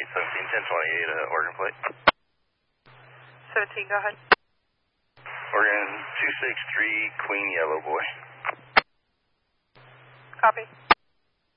17, 1028, Oregon plate. 17, go ahead. Oregon 263, Queen Yellow Boy. Copy.